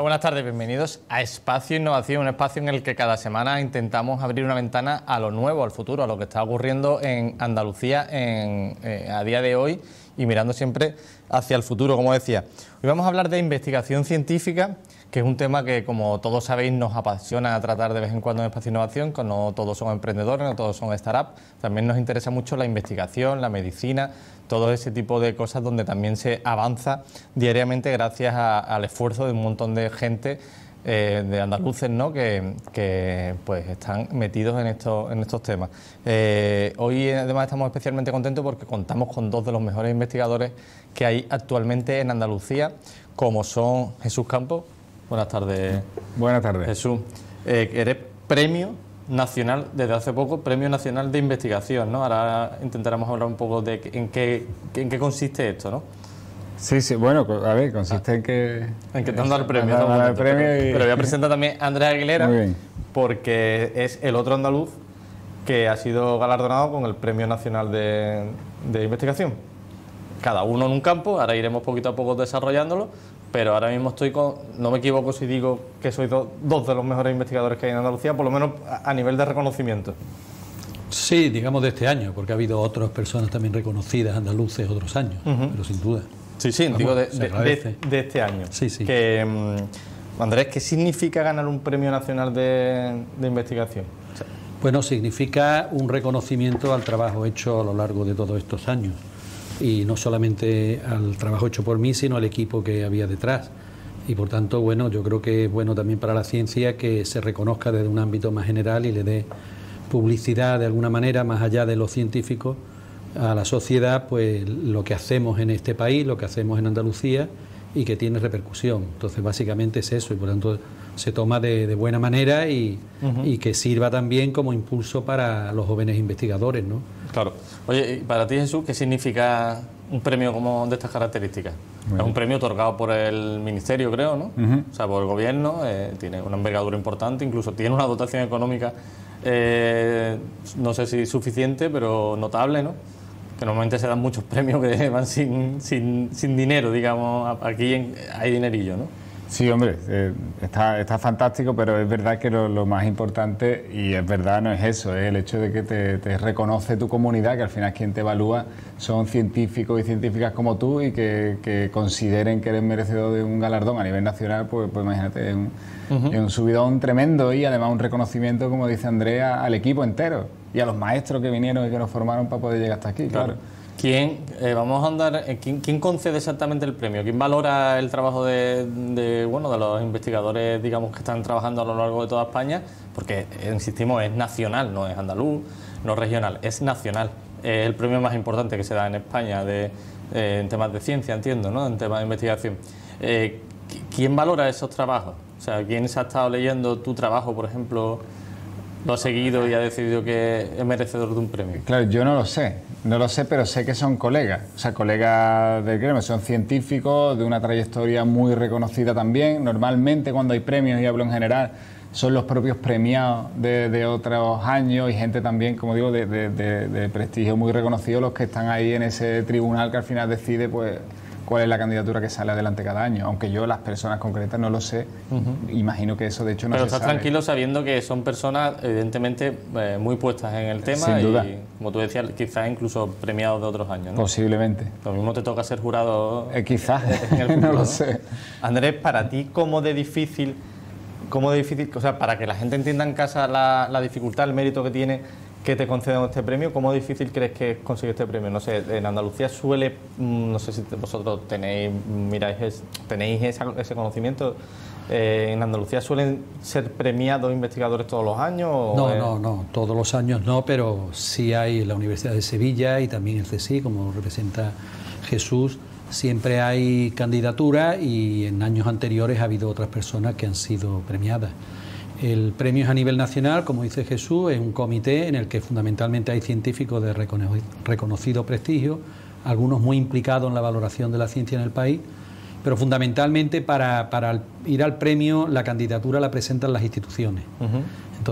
buenas tardes, bienvenidos a Espacio Innovación, un espacio en el que cada semana intentamos abrir una ventana a lo nuevo, al futuro, a lo que está ocurriendo en Andalucía a día de hoy y mirando siempre hacia el futuro, como decía. Hoy vamos a hablar de investigación científica, que es un tema que, como todos sabéis, nos apasiona tratar de vez en cuando en Espacio Innovación, que no todos son emprendedores, no todos son startups. También nos interesa mucho la investigación, la medicina, todo ese tipo de cosas donde también se avanza diariamente gracias al esfuerzo de un montón de gente, de andaluces, ¿no?, que pues están metidos en estos temas. Hoy además estamos especialmente contentos porque contamos con dos de los mejores investigadores que hay actualmente en Andalucía, como son Jesús Campos. Buenas tardes. Buenas tardes. Jesús, eres premio nacional, desde hace poco, Premio Nacional de Investigación, ¿no? Ahora intentaremos hablar un poco de en qué consiste esto, ¿no? Sí, bueno, a ver, consiste en que... En que te han dado el premio. Pero voy a presentar también a Andrés Aguilera, muy bien, porque es el otro andaluz que ha sido galardonado con el Premio Nacional de Investigación. Cada uno en un campo, ahora iremos poquito a poco desarrollándolo, pero ahora mismo estoy con... No me equivoco si digo que soy dos de los mejores investigadores que hay en Andalucía, por lo menos a nivel de reconocimiento. Sí, digamos de este año, porque ha habido otras personas también reconocidas, andaluces, otros años, pero sin duda. Sí, digo de este año. Sí. Que, Andrés, ¿qué significa ganar un Premio Nacional de Investigación? Bueno, significa un reconocimiento al trabajo hecho a lo largo de todos estos años. Y no solamente al trabajo hecho por mí, sino al equipo que había detrás. Y por tanto, bueno, yo creo que es bueno también para la ciencia que se reconozca desde un ámbito más general y le dé publicidad de alguna manera, más allá de lo científico, a la sociedad, pues lo que hacemos en este país, lo que hacemos en Andalucía y que tiene repercusión. Entonces, básicamente es eso y por tanto se toma de buena manera y que sirva también como impulso para los jóvenes investigadores, ¿no? Claro. Oye, y para ti, Jesús, ¿qué significa un premio como de estas características? Es un premio otorgado por el Ministerio, creo, ¿no? O sea, por el Gobierno, tiene una envergadura importante, incluso tiene una dotación económica, no sé si suficiente, pero notable, ¿no? Que normalmente se dan muchos premios que van sin dinero, digamos, aquí hay dinerillo, ¿no? Sí, hombre, está fantástico, pero es verdad que lo más importante, y es verdad, no es eso, es el hecho de que te reconoce tu comunidad, que al final quien te evalúa son científicos y científicas como tú y que consideren que eres merecedor de un galardón a nivel nacional, pues imagínate, es un subidón tremendo y además un reconocimiento, como dice Andrea, al equipo entero y a los maestros que vinieron y que nos formaron para poder llegar hasta aquí, claro. Vamos a andar, ¿quién concede exactamente el premio? ¿Quién valora el trabajo de los investigadores, digamos, que están trabajando a lo largo de toda España? Porque, insistimos, es nacional, no es andaluz, no regional, es nacional. Es el premio más importante que se da en España en temas de ciencia, entiendo, ¿no? En temas de investigación. ¿Quién valora esos trabajos? O sea, ¿quién se ha estado leyendo tu trabajo, por ejemplo, lo ha seguido y ha decidido que es merecedor de un premio? Claro, yo no lo sé, pero sé que son colegas, o sea, colegas del gremio, son científicos de una trayectoria muy reconocida también. Normalmente cuando hay premios, y hablo en general, son los propios premiados de otros años y gente también, como digo, de prestigio muy reconocido, los que están ahí en ese tribunal que al final decide, pues, cuál es la candidatura que sale adelante cada año, aunque yo las personas concretas no lo sé, imagino que eso de hecho no se sabe. Pero estás tranquilo sabiendo que son personas evidentemente muy puestas en el tema. Sin duda. Y, como tú decías, quizás incluso premiados de otros años, ¿no? Posiblemente. Lo mismo te toca ser jurado quizás, en el futuro, no lo sé. Andrés, para ti, ¿cómo de difícil, o sea, para que la gente entienda en casa la dificultad, el mérito que tiene que te concedan este premio, ¿cómo difícil crees que es conseguir este premio? No sé, en Andalucía suele, no sé si vosotros tenéis ese conocimiento, ¿en Andalucía suelen ser premiados investigadores todos los años? No, todos los años no, pero sí hay en la Universidad de Sevilla y también el CSIC, como representa Jesús, siempre hay candidatura y en años anteriores ha habido otras personas que han sido premiadas. El premio es a nivel nacional, como dice Jesús, es un comité en el que fundamentalmente hay científicos de reconocido prestigio, algunos muy implicados en la valoración de la ciencia en el país, pero fundamentalmente para ir al premio la candidatura la presentan las instituciones.